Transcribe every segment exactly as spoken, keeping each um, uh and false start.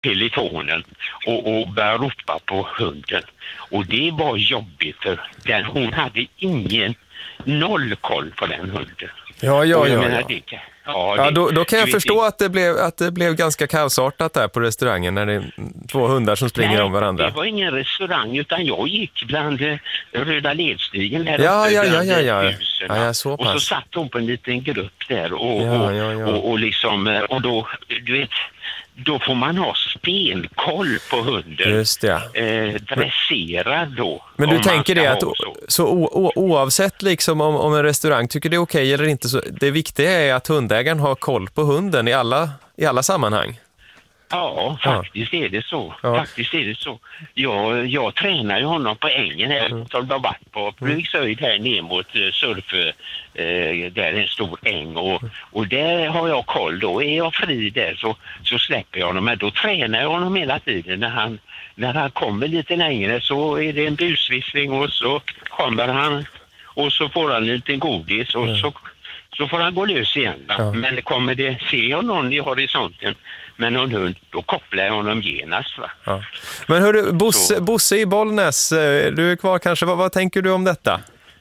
pelotonen och, och började ropa på hunden. Och det var jobbigt för den, hon hade ingen noll koll på den hunden. Ja, ja, ja. Menar, ja. det, ja, ja det, då, då kan jag förstå det, att det, blev, att det blev ganska kaosartat där på restaurangen när det är två hundar som springer nej, om varandra. Det var ingen restaurang utan jag gick bland eh, Röda Ledstigen där ja, uppe, ja, ja, ja, ja. husen, ja, ja så och så satt de på en liten grupp där och, ja, och, ja, ja. och, och liksom och då, du vet, då får man ha stenkoll på hunden. Just det. Eh, dressera då. Men du tänker det att så, så o, o, oavsett liksom om, om en restaurang tycker det är okej eller inte, så det viktiga är att hundägaren har koll på hunden i alla, i alla sammanhang. Ja, faktiskt ja. är det så. Ja. Faktiskt är det så. Jag, jag tränar ju honom på ängen här mm. som de varit på Brygshöjd här ner mot Surf. Eh, där är en stor äng och, och där har jag koll. Då är jag fri där så, så släpper jag honom. Men då tränar jag honom hela tiden. När han, när han kommer lite längre så är det en busvissling och så kommer han och så får han en liten godis och mm. så, så får han gå lös igen. Ja. Men kommer det, ser jag någon i horisonten med någon hund, då kopplar jag honom genast. Va? Ja. Men hörru, Bosse, Bosse i Bollnäs, du är kvar kanske. Vad, vad tänker du om detta?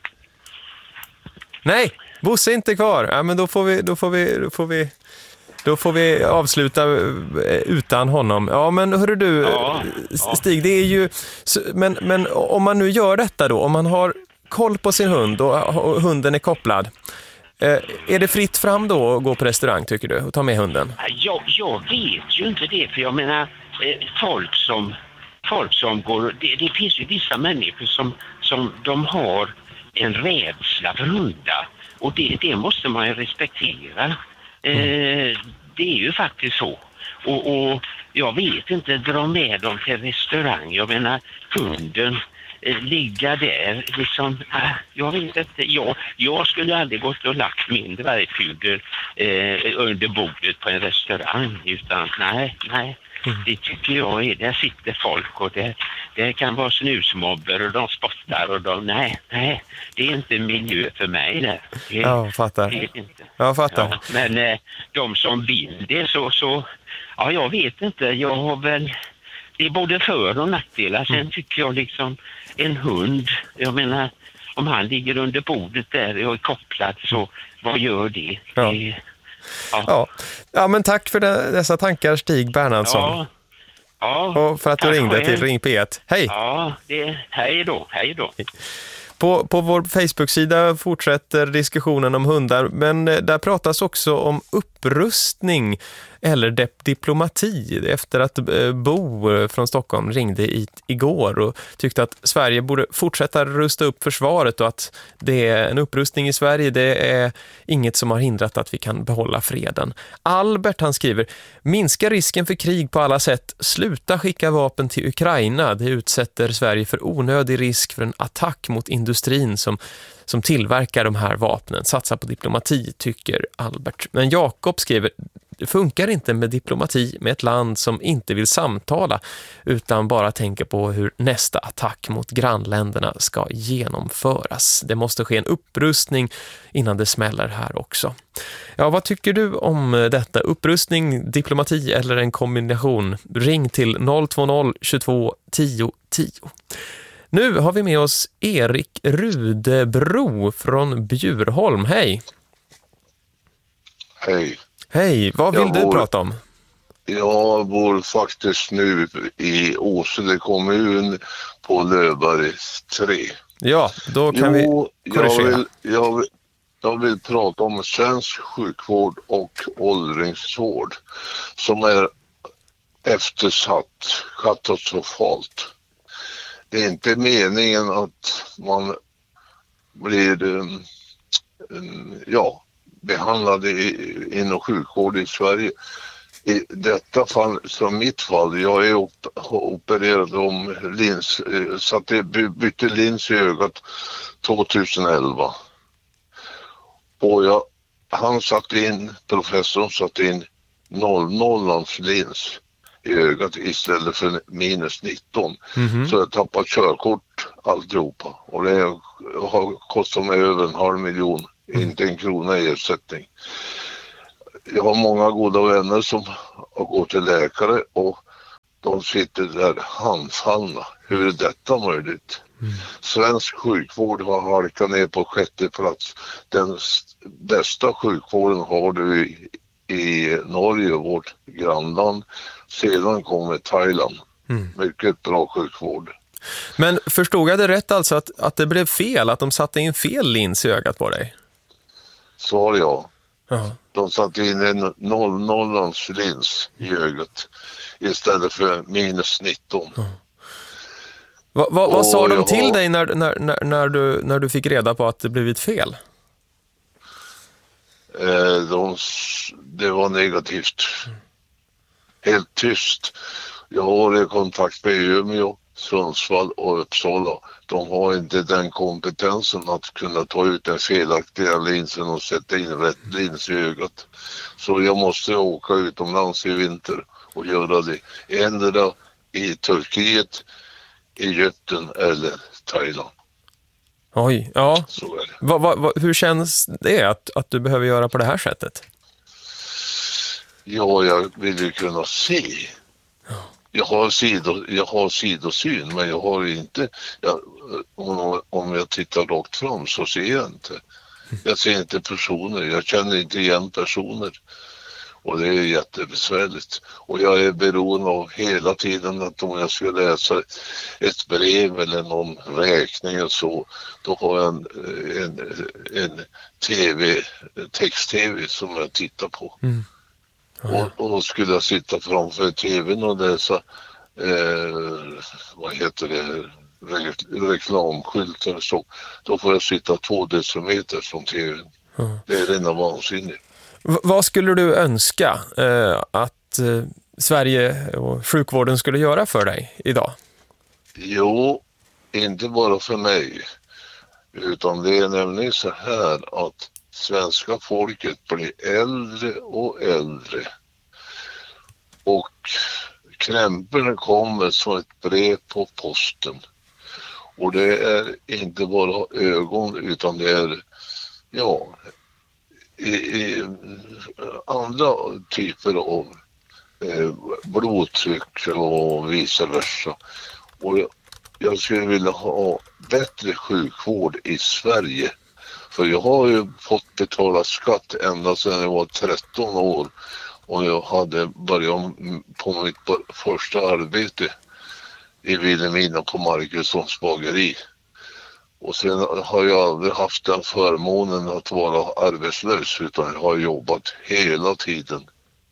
Nej, Bosse är inte kvar. Ja, men då får vi, då får vi, då får vi, då får vi avsluta utan honom. Ja, men hörru du, ja, Stig, det är ju, men, men om man nu gör detta då, om man har koll på sin hund och hunden är kopplad, är det fritt fram då att gå på restaurang, tycker du, och ta med hunden? Jag, jag vet ju inte det, för jag menar folk som, folk som går, det, det finns ju vissa människor som, som de har en rädsla för hundar och det, det måste man ju respektera. Mm. Eh, det är ju faktiskt så. Och, och jag vet inte, dra med dem till restaurang. Jag menar, hunden eh, ligga där liksom, äh, jag vet inte, jag, jag skulle aldrig gått och lagt min dvärgpudel eh, under bordet på en restaurang, utan nej, nej. Mm. Det tycker jag är, där sitter folk och det, det kan vara snusmobber och de spottar och de, nej, nej, det är inte miljö för mig där. Det, ja, fattar. Det är inte. Ja, fattar. Ja, men eh, de som vill det så, så, ja jag vet inte, jag har väl, det är både för- och nackdelar. Sen mm. tycker jag liksom en hund, jag menar, om han ligger under bordet där och är kopplad så, vad gör det? Ja. det Ja. Ja. ja, men tack för det, dessa tankar, Stig Bernhardsson. Ja. Ja, och för att du ringde till Ring P ett. Hej! Ja, det, hej då, hej då. På, på vår Facebook-sida fortsätter diskussionen om hundar, men där pratas också om upprustning eller de- diplomati efter att Bo från Stockholm ringde hit igår och tyckte att Sverige borde fortsätta rusta upp försvaret och att det är en upprustning i Sverige, det är inget som har hindrat att vi kan behålla freden. Albert, han skriver: minska risken för krig på alla sätt, sluta skicka vapen till Ukraina, det utsätter Sverige för onödig risk för en attack mot industrin som som tillverkar de här vapnen. Satsa på diplomati, tycker Albert. Men Jakob skriver: det funkar inte med diplomati med ett land som inte vill samtala utan bara tänker på hur nästa attack mot grannländerna ska genomföras. Det måste ske en upprustning innan det smäller här också. Ja, vad tycker du om detta? Upprustning, diplomati eller en kombination? Ring till noll två noll tjugotvå tio tio. Nu har vi med oss Erik Rudebro från Bjurholm. Hej! Hej. Hej, vad vill jag du bor, prata om? Jag bor faktiskt nu i Åsele kommun på Löfberg tre. Ja, då kan jo, vi korrigera. Jag vill, jag, vill, jag vill prata om svensk sjukvård och åldringsvård som är eftersatt katastrofalt. Det är inte meningen att man blir um, um, ja, behandlad i, inom sjukvård i Sverige. I detta fall, som mitt fall, jag är op- opererad om lins, så att jag bytte lins i ögat tjugoelva. Och jag, han satte in, professorn satte in noll nollans lins i ögat istället för minus nitton. Mm-hmm. Så jag tappade körkort alltihopa. Och det har kostat mig över en halv miljon. Mm. Inte en krona i ersättning. Jag har många goda vänner som har gått till läkare och de sitter där handfallna. Hur är detta möjligt? Mm. Svensk sjukvård har halkat ner på sjätte plats. Den bästa sjukvården har du i, i Norge, vårt grannland. Sedan kommer Thailand. Mm. Mycket bra sjukvård. Men förstod jag det rätt alltså att, att det blev fel? Att de satte in fel lins i ögat på dig? Svar ja. Uh-huh. De satte in en noll-nollans lins i ögat istället för minus nitton. Uh-huh. Va, va, vad sa de till har... dig när, när, när, när, du, när du fick reda på att det blivit fel? Eh, de, det var negativt. Mm. Helt tyst. Jag har kontakt med Umeå, Sundsvall och Uppsala. De har inte den kompetensen att kunna ta ut den felaktiga linsen och sätta in rätt lins i ögat. Så jag måste åka utomlands i vinter och göra det. Ändra i Turkiet, Egypten eller Thailand. Oj, ja. Så är det. Va, va, va, hur känns det att, att du behöver göra på det här sättet? Ja, jag vill ju kunna se. Jag har, sido, jag har sidosyn, men jag har inte... Jag, om, om jag tittar rakt fram så ser jag inte. Jag ser inte personer, jag känner inte igen personer. Och det är jättebesvärligt. Och jag är beroende av hela tiden att om jag ska läsa ett brev eller någon räkning och så, då har jag en, en, en tv, text-tv som jag tittar på. Mm. Och, och då skulle jag sitta framför tvn och läsa eh, vad heter det, Re- reklamskyltar så, då får jag sitta två decimeter från tvn. Mm. Det är rena vansinnigt. V- vad skulle du önska eh, att eh, Sverige och sjukvården skulle göra för dig idag? Jo, inte bara för mig, utan det är nämligen så här att svenska folket blir äldre och äldre. Och krämporna kommer som ett brev på posten. Och det är inte bara ögon utan det är ja, i, i andra typer av eh, blodtryck och vice versa. Och jag, jag skulle vilja ha bättre sjukvård i Sverige. För jag har ju fått betala skatt ända sedan jag var tretton år och jag hade börjat på mitt första arbete i Vilhelmina på Markussons bageri. Och sen har jag aldrig haft den förmånen att vara arbetslös utan jag har jobbat hela tiden.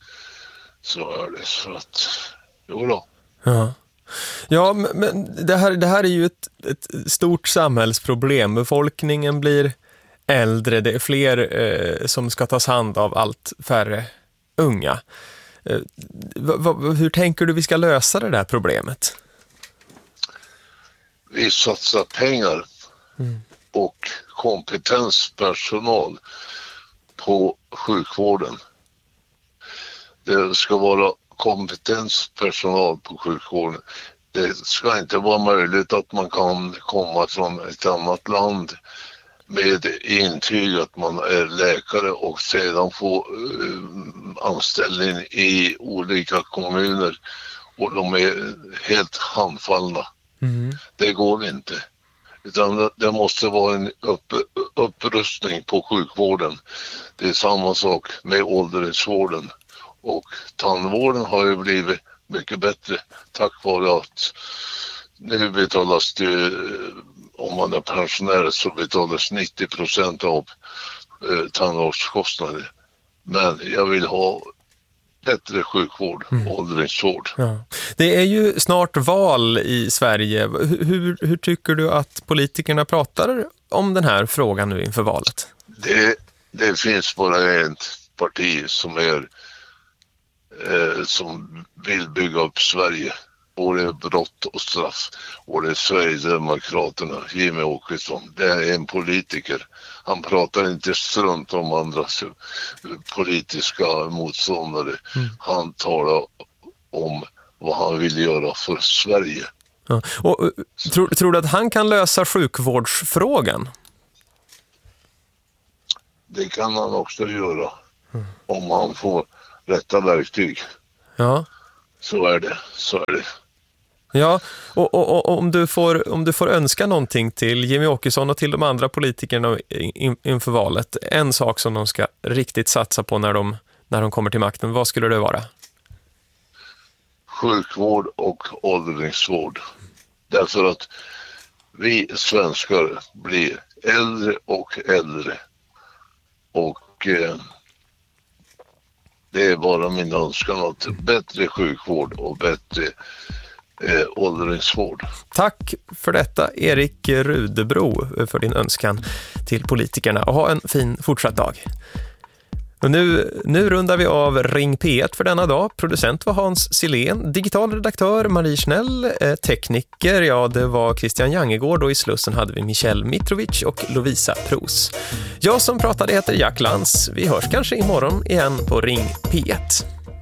Så är det så att, jo då. Ja. Ja, men det här, det här är ju ett, ett stort samhällsproblem. Befolkningen blir äldre, det är fler eh, som ska tas hand av allt färre unga. Eh, v- v- hur tänker du vi ska lösa det där problemet? Vi satsar pengar mm. och kompetenspersonal på sjukvården. Det ska vara kompetenspersonal på sjukvården. Det ska inte vara möjligt att man kan komma från ett annat land med intyg att man är läkare och sedan få uh, anställning i olika kommuner och de är helt handfallna. Mm. Det går inte. Utan det måste vara en upp, upprustning på sjukvården. Det är samma sak med åldringsvården. Och tandvården har ju blivit mycket bättre tack vare att nu betalas det, om man är pensionär så betalas nittio procent av eh, tandvårdskostnader. Men jag vill ha bättre sjukvård, mm. åldringsvård. Ja. Det är ju snart val i Sverige. Hur, hur tycker du att politikerna pratar om den här frågan nu inför valet? Det, det finns bara ett parti som är eh, som vill bygga upp Sverige. Och det är brott och straff. Och det är Sverigedemokraterna, Jimmie Åkesson. Det är en politiker. Han pratar inte strunt om andra politiska motståndare. Mm. Han talar om vad han vill göra för Sverige. Ja. Och, tror, tror du att han kan lösa sjukvårdsfrågan? Det kan han också göra. Mm. Om han får rätta verktyg. Ja. Så är det, så är det. Ja, och, och, och om, du får, om du får önska någonting till Jimmy Åkesson och till de andra politikerna in, inför valet, en sak som de ska riktigt satsa på när de, när de kommer till makten, vad skulle det vara? Sjukvård och åldringsvård. Därför att vi svenskar blir äldre och äldre. Och eh, det är bara min önskan att bättre sjukvård och bättre eh, åldringsvård. Tack för detta, Erik Rudebro, för din önskan till politikerna. Och ha en fin fortsatt dag. Och nu, nu rundar vi av Ring P ett för denna dag. Producent var Hans Silén, digital redaktör Marie Schnell, eh, tekniker, ja det var Christian Jangegård och i Slussen hade vi Michel Mitrovic och Lovisa Pros. Jag som pratade heter Jack Lantz. Vi hörs kanske imorgon igen på Ring P ett.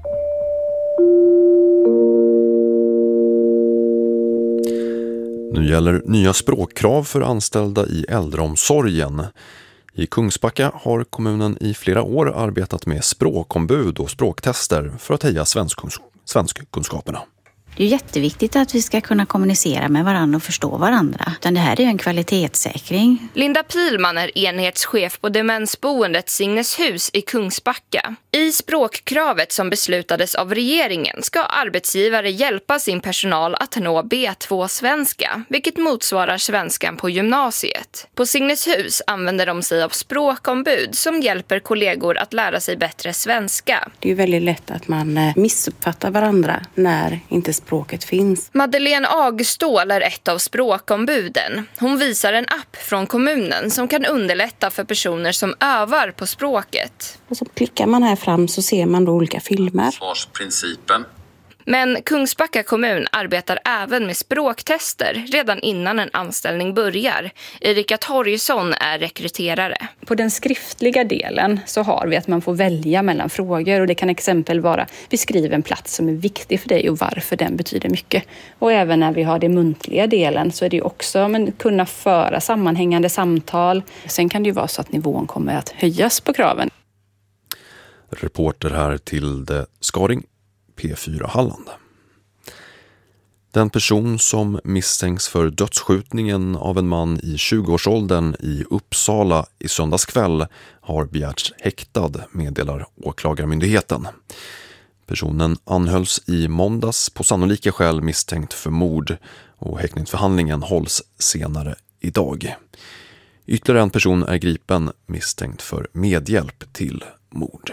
Nu gäller nya språkkrav för anställda i äldreomsorgen. I Kungsbacka har kommunen i flera år arbetat med språkombud och språktester för att höja svenskkunskaperna. Det är jätteviktigt att vi ska kunna kommunicera med varandra och förstå varandra. Utan det här är ju en kvalitetssäkring. Linda Pilman är enhetschef på demensboendet Signeshus i Kungsbacka. I språkkravet som beslutades av regeringen ska arbetsgivare hjälpa sin personal att nå B två-svenska, vilket motsvarar svenskan på gymnasiet. På Signeshus använder de sig av språkombud som hjälper kollegor att lära sig bättre svenska. Det är ju väldigt lätt att man missuppfattar varandra när inte språket finns. Madeleine Agstål är ett av språkombuden. Hon visar en app från kommunen som kan underlätta för personer som övar på språket. Och så klickar man här fram så ser man då olika filmer. Svarsprincipen. Men Kungsbacka kommun arbetar även med språktester redan innan en anställning börjar. Erika Torgesson är rekryterare. På den skriftliga delen så har vi att man får välja mellan frågor och det kan exempel vara beskriv en plats som är viktig för dig och varför den betyder mycket. Och även när vi har den muntliga delen så är det också men, kunna föra sammanhängande samtal. Sen kan det ju vara så att nivån kommer att höjas på kraven. Reporter här till det Skaring, P fyra Halland. Den person som misstänks för dödsskjutningen av en man i tjugoårsåldern i Uppsala i söndagskväll har begärts häktad, meddelar åklagarmyndigheten. Personen anhölls i måndags på sannolika skäl misstänkt för mord och häktningsförhandlingen hålls senare idag. Ytterligare en person är gripen misstänkt för medhjälp till mord.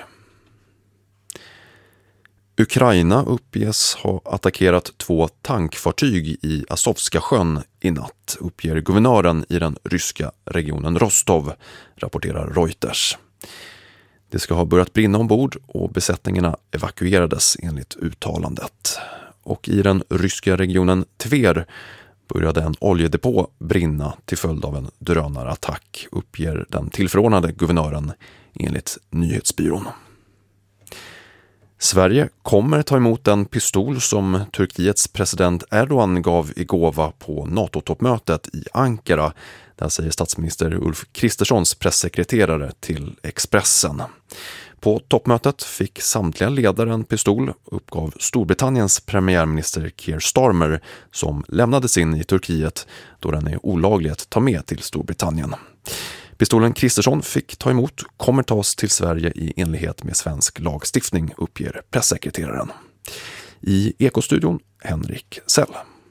Ukraina uppges ha attackerat två tankfartyg i Azovska sjön i natt, uppger guvernören i den ryska regionen Rostov, rapporterar Reuters. Det ska ha börjat brinna ombord och besättningarna evakuerades enligt uttalandet. Och i den ryska regionen Tver började en oljedepå brinna till följd av en drönarattack, uppger den tillförordnade guvernören enligt nyhetsbyrån. Sverige kommer ta emot den pistol som Turkiets president Erdogan gav i gåva på NATO-toppmötet i Ankara. Där säger statsminister Ulf Kristerssons pressekreterare till Expressen. På toppmötet fick samtliga ledare en pistol, uppgav Storbritanniens premiärminister Keir Starmer, som lämnades in i Turkiet då den är olaglig att ta med till Storbritannien. Pistolen Kristersson fick ta emot kommer tas till Sverige i enlighet med svensk lagstiftning, uppger pressekreteraren. I Ekostudion, Henrik Sell.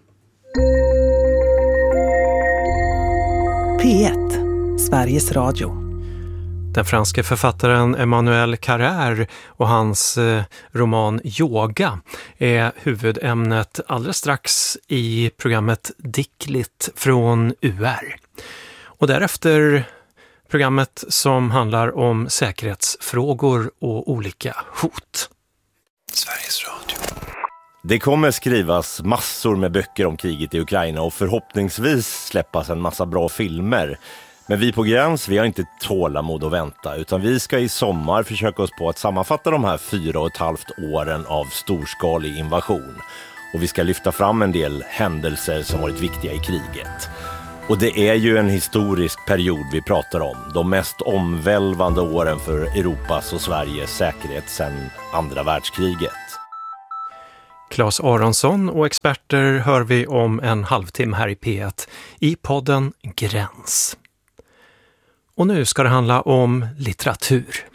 P ett, Sveriges Radio. Den franske författaren Emmanuel Carrère och hans eh, roman Yoga är huvudämnet alldeles strax i programmet Dickligt från U R. Och därefter programmet som handlar om säkerhetsfrågor och olika hot. Sveriges Radio. Det kommer skrivas massor med böcker om kriget i Ukraina och förhoppningsvis släppas en massa bra filmer. Men vi på Gräns, vi har inte tålamod att vänta, utan vi ska i sommar försöka oss på att sammanfatta de här fyra och ett halvt åren av storskalig invasion. Och vi ska lyfta fram en del händelser som varit viktiga i kriget. Och det är ju en historisk period vi pratar om. De mest omvälvande åren för Europas och Sveriges säkerhet sedan andra världskriget. Claes Aronsson och experter hör vi om en halvtimme här i P ett i podden Gräns. Och nu ska det handla om litteratur.